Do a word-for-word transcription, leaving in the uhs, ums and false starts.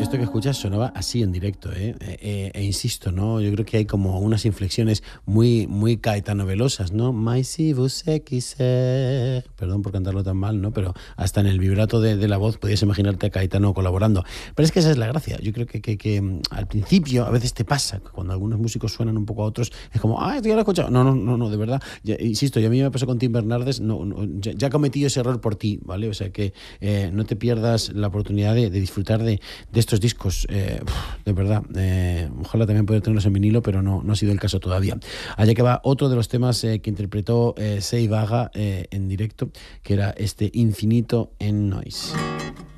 Esto que escuchas sonaba así en directo, ¿eh? E, e- e insisto, ¿no? Yo creo que hay como unas inflexiones muy, muy caetanovelosas, ¿no? Mais si você quiser. Perdón por cantarlo tan mal, ¿no? Pero hasta en el vibrato de, de la voz podías imaginarte a Caetano colaborando. Pero es que esa es la gracia. Yo creo que, que, que mm, al principio a veces te pasa, que cuando algunos músicos suenan un poco a otros, es como, ah, esto ya lo he escuchado. No, no, no, no, de verdad. Ya, insisto, y a mí me pasó con Tim Bernardes, no, no, ya, ya cometí ese error por ti, ¿vale? O sea que eh, no te pierdas la oportunidad de, de disfrutar de, de estos discos, eh, de verdad. Eh, ojalá también poder tenerlos en vinilo, pero no, no ha sido el caso todavía. Allá que va otro de los temas eh, que interpretó eh, Sei Vaga eh, en directo, que era este Infinito en Noise.